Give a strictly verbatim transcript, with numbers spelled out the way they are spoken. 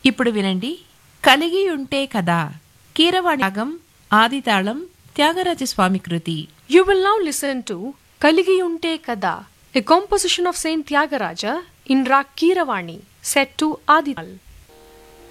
ఇప్పుడు వినండి కలిగి ఉంటే కదా కీరవాణి రాగం ఆదితాళం త్యాగరాజస్వామి కృతి. You will now listen to Kaligi Unte Kada, a composition of Saint Tyagaraja in Rag Keeravani, set to Adital.